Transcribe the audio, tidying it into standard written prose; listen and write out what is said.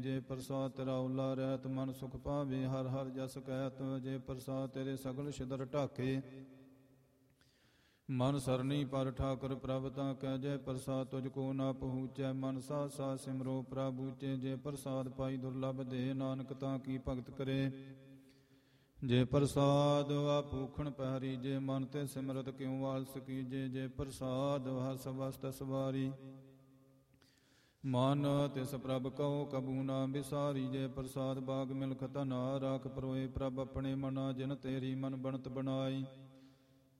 ਜੇ ਪ੍ਰਸਾਦ ਤੇਰਾ ਓਲਾ ਰਹਿਤ ਮਨ ਸੁਖ ਪਾਵੇ। ਹਰ ਹਰ ਜਸ ਕਹਿਤ ਜੇ ਪ੍ਰਸਾਦ ਤੇਰੇ ਸਗਲ ਛਿਦਰ ਢਾਕੇ। ਮਨ ਸਰਣੀ ਪਰ ਠਾਕੁਰ ਪ੍ਰਭ ਤਾਂ ਕਹਿ ਜੇ ਪ੍ਰਸਾਦ ਤੁਝ ਕੋ ਨਾ ਪਹੁੰਚੈ। ਮਨ ਸਾ ਸਾ ਸਿਮਰੋ ਪ੍ਰਭੂ ਚੇ ਜੇ ਪ੍ਰਸਾਦ ਪਾਈ ਦੁਰਲਭ ਦੇ। ਨਾਨਕ ਤਾਂ ਕੀ ਭਗਤ ਕਰੇ ਜੇ ਪ੍ਰਸਾਦ ਵਾ ਭੂਖਣ ਪਹਿਰੀ। ਜੇ ਮਨ ਤੇ ਸਿਮਰਤ ਕਿਉ ਆਲਸ ਕੀਜੇ ਜੇ ਪ੍ਰਸਾਦ ਹਸ ਵਸਤ ਸਵਾਰੀ। ਮਨ ਤਿਸ ਪ੍ਰਭ ਕਉ ਕਬੂ ਨਾ ਵਿਸਾਰੀ। ਜੇ ਪ੍ਰਸਾਦ ਬਾਗ ਮਿਲਖ ਧਨਾ ਰਾਖ ਪਰੋਏ ਪ੍ਰਭ ਆਪਣੇ ਮਨਾ। ਜਿਨ ਤੇਰੀ ਮਨ ਬਣਤ ਬਣਾਈ